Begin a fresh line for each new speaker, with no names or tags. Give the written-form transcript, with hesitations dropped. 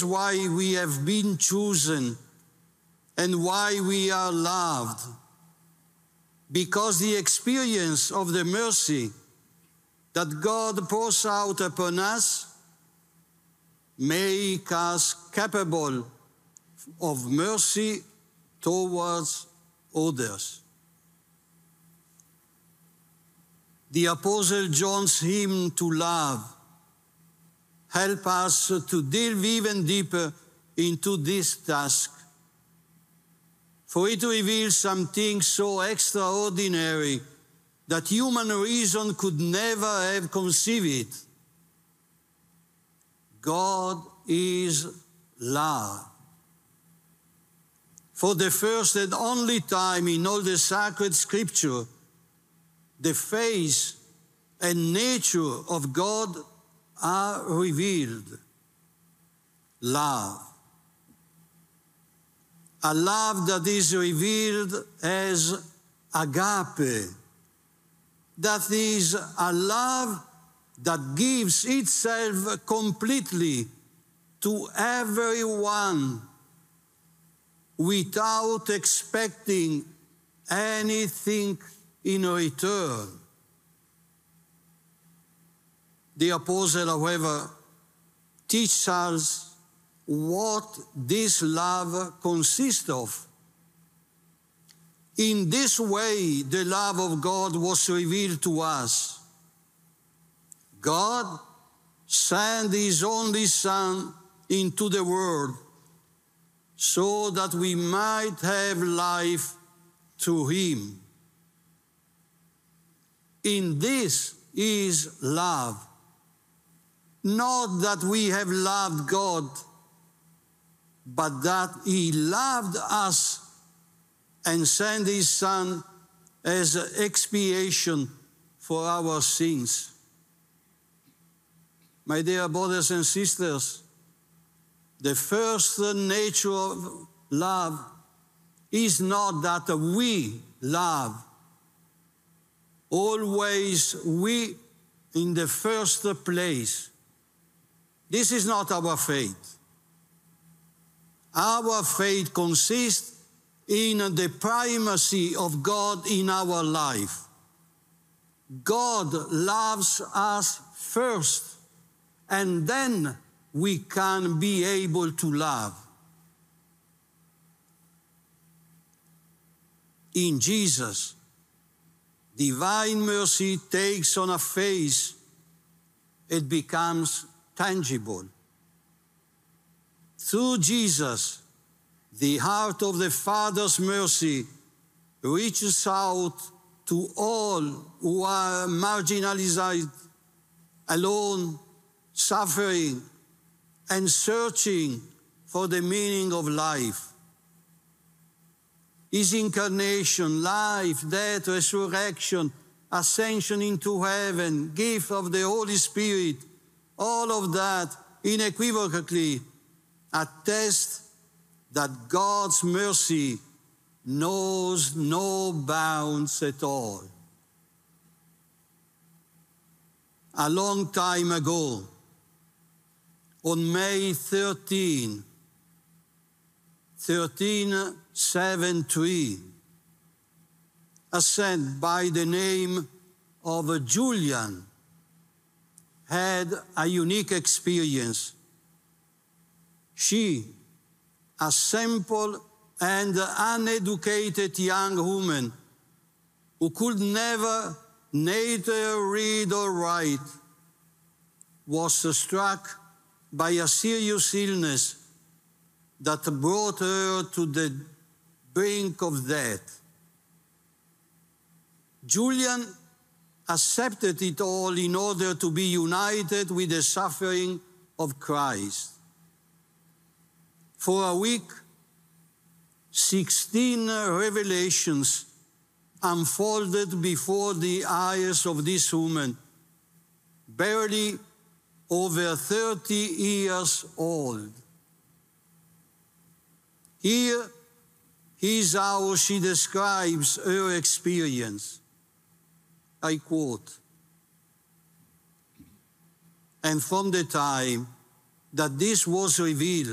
is why we have been chosen and why we are loved. Because the experience of the mercy that God pours out upon us make us capable of mercy towards others. The Apostle John's hymn to love help us to delve even deeper into this task, for it reveals something so extraordinary that human reason could never have conceived it. God is love. For the first and only time in all the sacred scripture, the face and nature of God are revealed. Love. A love that is revealed as agape. That is a love that gives itself completely to everyone without expecting anything in return. The apostle, however, teaches us what this love consists of. In this way, the love of God was revealed to us. God sent His only Son into the world so that we might have life through Him. In this is love. Not that we have loved God, but that He loved us and sent His Son as expiation for our sins. My dear brothers and sisters, the first nature of love is not that we love. Always we in the first place. This is not our faith. Our faith consists in the primacy of God in our life. God loves us first, and then we can be able to love. In Jesus, divine mercy takes on a face. It becomes tangible. Through Jesus, the heart of the Father's mercy reaches out to all who are marginalized, alone, suffering, and searching for the meaning of life. His incarnation, life, death, resurrection, ascension into heaven, gift of the Holy Spirit, all of that unequivocally attest that God's mercy knows no bounds at all. A long time ago, on May 1373, a saint by the name of Julian had a unique experience. She, a simple and uneducated young woman who could neither read or write, was struck by a serious illness that brought her to the brink of death. Julian accepted it all in order to be united with the suffering of Christ. For a week, 16 revelations unfolded before the eyes of this woman, barely over 30 years old. Here is how she describes her experience. I quote, "And from the time that this was revealed,